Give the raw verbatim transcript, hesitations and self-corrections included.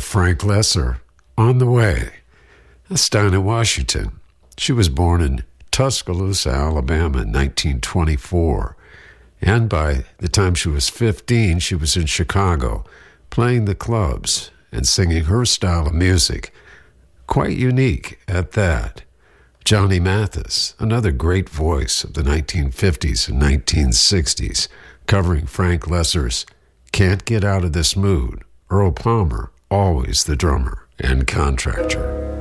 Frank Loesser, On the Way. That's Dinah Washington. She was born in Tuscaloosa, Alabama in nineteen twenty-four. And by the time she was fifteen, she was in Chicago, playing the clubs and singing her style of music. Quite unique at that. Johnny Mathis, another great voice of the nineteen fifties and nineteen sixties, covering Frank Loesser's Can't Get Out of This Mood. Earl Palmer, always the drummer and contractor.